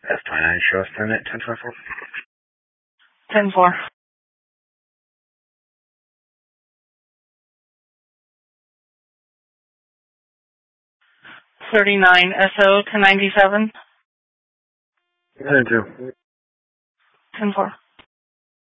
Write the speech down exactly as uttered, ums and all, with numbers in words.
F twenty-nine, show us ten at ten twenty-four. ten four. thirty-nine, S O ten ninety-seven. ten two. ten four.